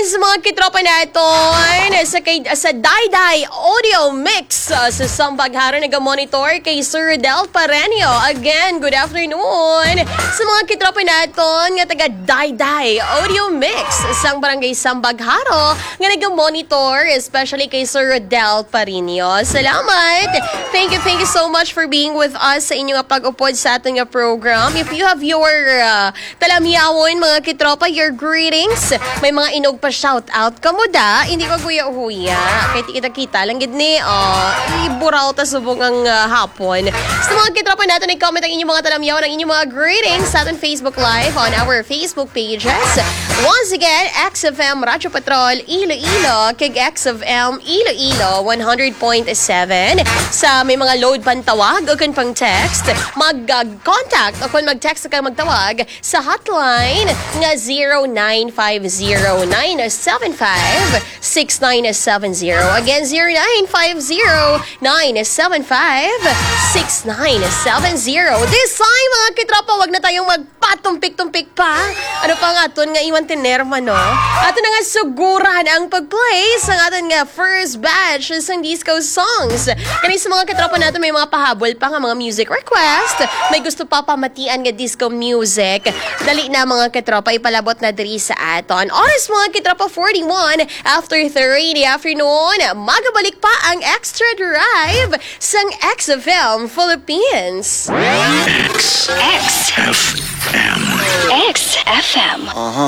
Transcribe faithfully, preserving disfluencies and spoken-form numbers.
sa mga kitropa natin sa, kay, sa Dayday Audio Mix uh, sa Sambaghara nag-monitor kay Sir Del Parenio. Again, good afternoon sa mga kitropa natin nga taga Dayday Audio Mix sa Barangay Sambagharo nga nag-monitor especially kay Sir Del Parenio. Salamat! Thank you, thank you so much for being with us sa inyong pag-upod sa ating program. If you have your uh, talamyawon mga kitropa, your greetings, may mga inog pa shout out kamo da, hindi ko guya-huya kay ti kita-kita lang gid ni uh, iburaw ta subong ang uh, hapon. Sa mga kitropa natin i-comment ang inyong mga talamyawon, ang inyong mga greetings sa ating Facebook Live on our Facebook pages. Once again, X F M Radyo Patrol Iloilo, kay X F M Iloilo one hundred point seven. Sa may mga load pantawag o kun pang text, mag-contact o kun mag-text ka magtawag sa hotline nga zero nine five zero nine seven five six nine seven zero. Again, zero nine five zero nine seven five six nine seven zero. This time, mga kitropa, wag na tayong magpatumpik-tumpik pa. Ano pa nga aton nga iwan tinerma, no? Ato na nga suguran ang pag-play sa aton nga first batch ng disco songs. Kani sa mga kitropa natin, may mga pahabol pa nga mga music request. May gusto pa pamatian nga disco music. Dali na mga kitropa, ipalabot na diri sa aton. Oras mga kitropa, forty-one after three in the afternoon. Magabalik pa ang Extra Drive sang X F M Philippines. X. X. F M. X F M. Uh-huh.